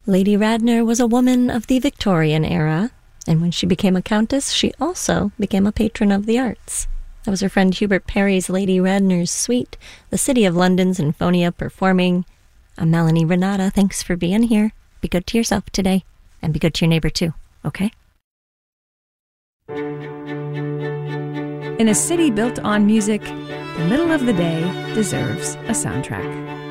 Lady Radnor was a woman of the Victorian era, and when she became a countess, she also became a patron of the arts. That was her friend Hubert Parry's Lady Radnor's Suite, the City of London Sinfonia performing. I'm Melanie Renata. Thanks for being here. Be good to yourself today, and be good to your neighbor too, okay? In a city built on music, the middle of the day deserves a soundtrack.